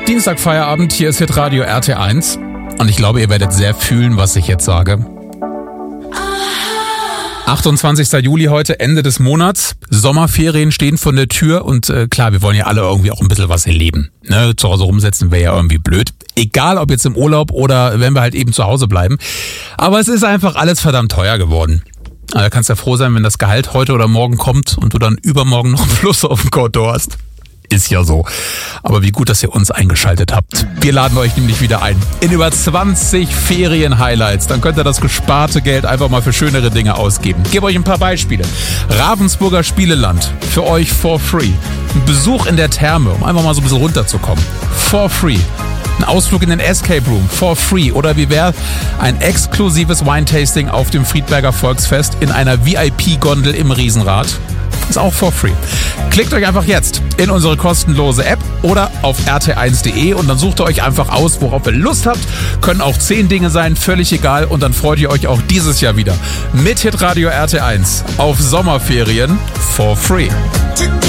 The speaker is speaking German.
Dienstag Feierabend, hier ist Hitradio RT1 und ich glaube, ihr werdet sehr fühlen, was ich jetzt sage. 28. Juli heute, Ende des Monats. Sommerferien stehen vor der Tür und klar, wir wollen ja alle irgendwie auch ein bisschen was erleben. Ne? Zu Hause rumsetzen wäre ja irgendwie blöd. Egal, ob jetzt im Urlaub oder wenn wir halt eben zu Hause bleiben. Aber es ist einfach alles verdammt teuer geworden. Da kannst du ja froh sein, wenn das Gehalt heute oder morgen kommt und du dann übermorgen noch einen Plus auf dem Konto hast. Ist ja so. Aber wie gut, dass ihr uns eingeschaltet habt. Wir laden euch nämlich wieder ein in über 20 Ferien-Highlights. Dann könnt ihr das gesparte Geld einfach mal für schönere Dinge ausgeben. Ich gebe euch ein paar Beispiele. Ravensburger Spieleland. Für euch for free. Ein Besuch in der Therme, um einfach mal so ein bisschen runterzukommen. For free. Ein Ausflug in den Escape Room. For free. Oder wie wäre ein exklusives Wine-Tasting auf dem Friedberger Volksfest in einer VIP-Gondel im Riesenrad. Ist auch for free. Klickt euch einfach jetzt in unsere kostenlose App oder auf rt1.de und dann sucht ihr euch einfach aus, worauf ihr Lust habt. Können auch 10 Dinge sein, völlig egal. Und dann freut ihr euch auch dieses Jahr wieder mit Hitradio RT1 auf Sommerferien for free.